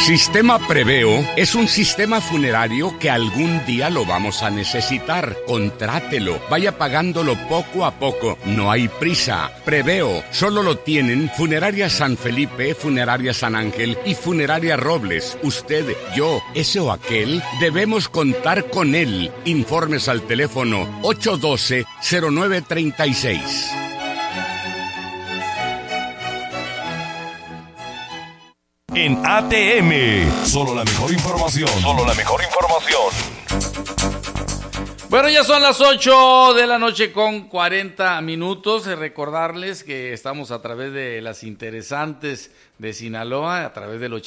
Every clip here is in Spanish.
Sistema Preveo es un sistema funerario que algún día lo vamos a necesitar. Contrátelo, vaya pagándolo poco a poco. No hay prisa. Preveo solo lo tienen Funeraria San Felipe, Funeraria San Ángel y Funeraria Robles. Usted, yo, ese o aquel, debemos contar con él. Informes al teléfono 812-0936. En ATM, solo la mejor información. Solo la mejor información. Bueno, ya son las 8 de la noche con 40 minutos. Recordarles que estamos a través de las interesantes de Sinaloa, a través del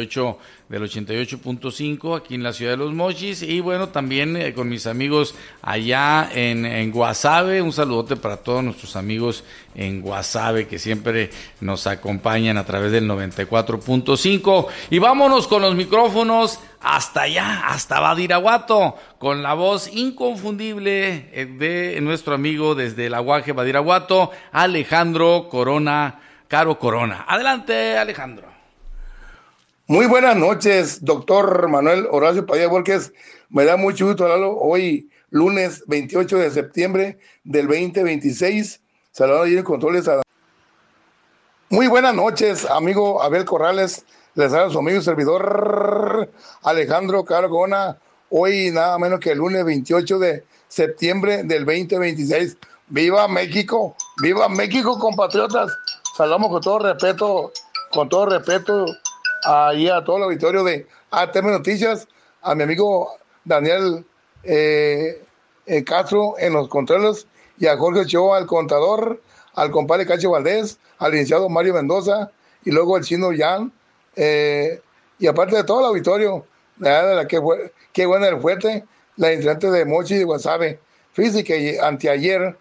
88.5 aquí en la ciudad de Los Mochis, y bueno, también con mis amigos allá en Guasave. Un saludote para todos nuestros amigos en Guasave que siempre nos acompañan a través del 94.5. Y vámonos con los micrófonos hasta allá, hasta Badiraguato, con la voz inconfundible de nuestro amigo desde el Aguaje Badiraguato, Alejandro Caro Corona. Adelante, Alejandro. Muy buenas noches, doctor Manuel Horacio Padilla Borges. Me da mucho gusto hablarlo hoy, lunes 28 de septiembre del 2026. Saludos ahí en controles. Muy buenas noches, amigo Abel Corrales. Les habla su amigo y servidor Alejandro Caro Corona. Hoy nada menos que el lunes 28 de septiembre del 2026. ¡Viva México! ¡Viva México, compatriotas! Saludamos con todo respeto ahí a todo el auditorio de ATM Noticias, a mi amigo Daniel Castro en los controles, y a Jorge Ochoa, al contador, al compadre Cacho Valdés, al licenciado Mario Mendoza, y luego el chino Jan, y aparte de todo el auditorio, qué buena el fuerte, la incidente de Mochi y de Guasave. Fíjese que anteayer,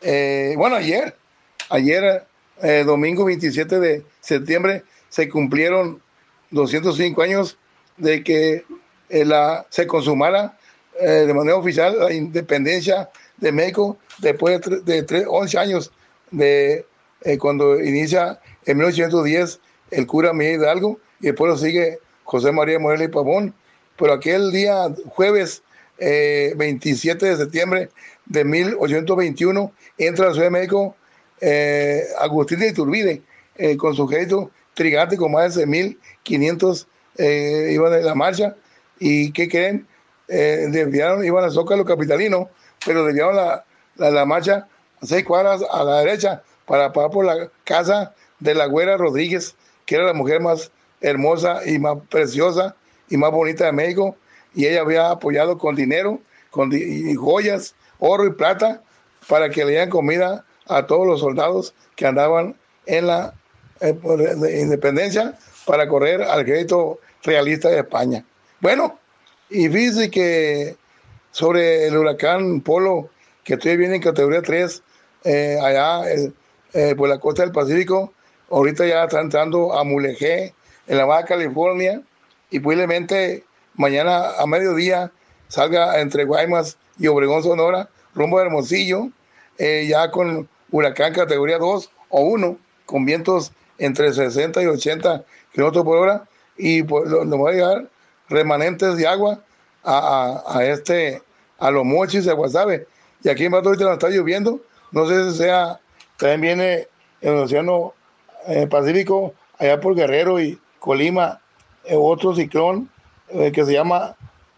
ayer, domingo 27 de septiembre, se cumplieron 205 años de que se consumara de manera oficial la independencia de México, después de 11 años de cuando inicia en 1810 el cura Miguel Hidalgo, y después lo sigue José María Morelos y Pavón. Pero aquel día, jueves 27 de septiembre de 1821, entra a la Ciudad de México Agustín de Iturbide, con su ejército trigante con más de 1,500 iban en la marcha. ¿Y qué creen? Iban al Zócalo capitalino, pero desviaron la marcha a 6 cuadras a la derecha para pagar por la casa de la Güera Rodríguez, que era la mujer más hermosa y más preciosa y más bonita de México, y ella había apoyado con dinero, y joyas, oro y plata, para que le dieran comida a todos los soldados que andaban en la independencia para correr al ejército realista de España. Bueno, y fíjense que sobre el huracán Polo, que todavía viene en categoría 3, allá por la costa del Pacífico, ahorita ya está entrando a Mulegé, en la Baja California, y posiblemente mañana a mediodía salga entre Guaymas y Obregón, Sonora, rumbo a Hermosillo, ya con huracán categoría 2 o 1, con vientos entre 60 y 80 kilómetros por hora, y pues nos va a llegar remanentes de agua a Los Mochis, a Guasave. Y aquí en Bato ahorita nos está lloviendo, no sé si también viene en el Océano Pacífico, allá por Guerrero y Colima, otro ciclón que se llama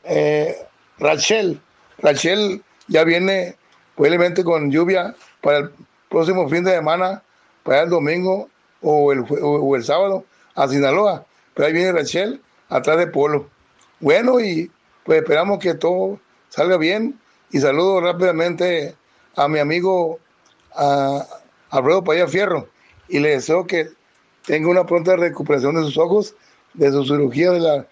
Rachel. Rachel ya viene posiblemente con lluvia para el próximo fin de semana, para el domingo o el sábado a Sinaloa. Pero ahí viene Rachel atrás de Polo. Bueno, y pues esperamos que todo salga bien, y saludo rápidamente a mi amigo Alfredo Padilla Fierro, y le deseo que tenga una pronta recuperación de sus ojos, de su cirugía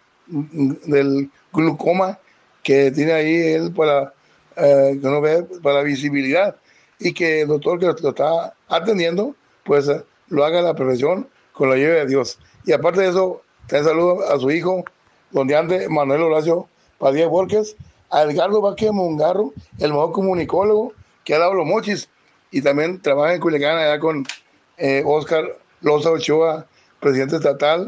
del glaucoma que tiene ahí él para no ver, para la visibilidad, y que el doctor que lo está atendiendo pues lo haga a la perfección con la ayuda de Dios. Y aparte de eso, te saludo a su hijo, donde ande Manuel Horacio Padilla Borges, a Edgardo Vázquez Mongarro, el mejor comunicólogo que ha dado Los Mochis, y también trabaja en Culiacán allá con Oscar Loza Ochoa, presidente estatal,